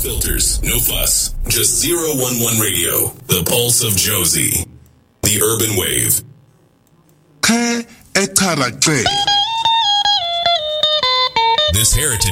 filters, no fuss. Just 011 Radio, the pulse of Josie. The Urban Wave. This Heritage